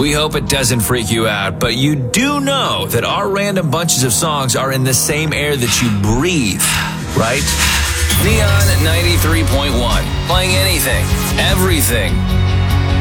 We hope it doesn't freak you out, but you do know that our random bunches of songs are in the same air that you breathe, right? Neon 93.1, playing anything, everything,